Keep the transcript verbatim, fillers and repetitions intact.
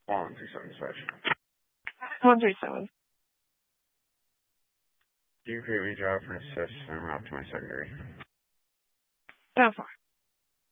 One three seven dispatch. One three seven. Do you create me job for an assist and route to my secondary? That's fine.